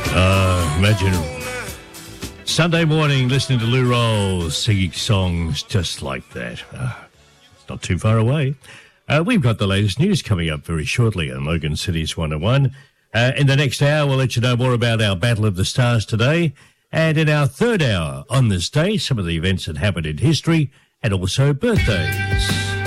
Imagine Sunday morning listening to Lou Rawls singing songs just like that. It's not too far away. We've got the latest news coming up very shortly on Logan City's 101. In the next hour, we'll let you know more about our Battle of the Stars today. And in our third hour on this day, some of the events that happened in history and also birthdays.